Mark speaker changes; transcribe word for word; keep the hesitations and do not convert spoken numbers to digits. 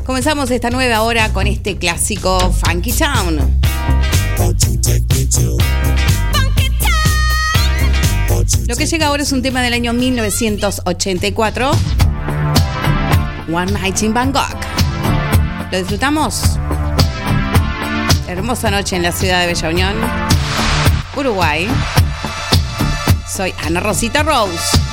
Speaker 1: Comenzamos esta nueva hora con este clásico Funky Town. Lo que llega ahora es un tema del año mil novecientos ochenta y cuatro. One Night in Bangkok. ¿Lo disfrutamos? Hermosa noche en la ciudad de Bella Unión, Uruguay. Soy Ana Rosita Rose.